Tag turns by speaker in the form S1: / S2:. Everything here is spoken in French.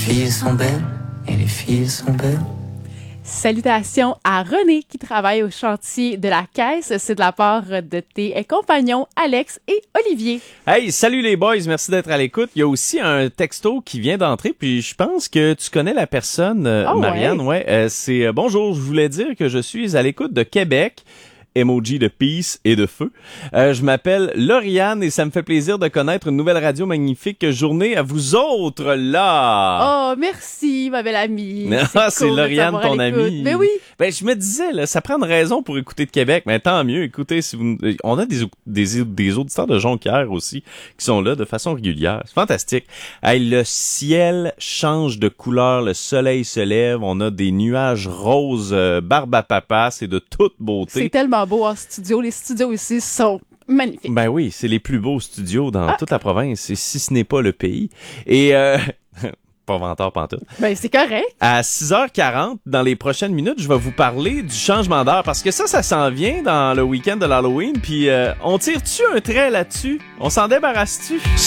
S1: filles sont belles et les filles sont belles.
S2: Salutations à René qui travaille au chantier de la caisse. C'est de la part de tes compagnons Alex et Olivier.
S3: Hey, salut les boys, merci d'être à l'écoute. Il y a aussi un texto qui vient d'entrer, puis je pense que tu connais la personne, Marianne. Ouais, c'est bonjour, je voulais dire que je suis à l'écoute de Québec. Emoji de peace et de feu. Je m'appelle Lauriane et ça me fait plaisir de connaître une nouvelle radio magnifique. Journée à vous autres, là!
S2: Oh, merci, ma belle amie.
S3: C'est
S2: cool
S3: Lauriane, ton amie.
S2: Mais oui.
S3: Ben, je me disais, là, ça prend une raison pour écouter de Québec, mais tant mieux. Écoutez, si vous, on a des auditeurs de Jonquière aussi qui sont là de façon régulière. C'est fantastique. Hey, le ciel change de couleur, le soleil se lève, on a des nuages roses, barbe à papa, c'est de toute beauté.
S2: C'est tellement beau en studio. Les studios ici sont magnifiques.
S3: Ben oui, c'est les plus beaux studios dans toute la province, et si ce n'est pas le pays. Et pas vanteur pantoute.
S2: Ben c'est correct.
S3: À 6h40, dans les prochaines minutes, je vais vous parler du changement d'heure, parce que ça s'en vient dans le week-end de l'Halloween, puis on tire-tu un trait là-dessus? On s'en débarrasse-tu?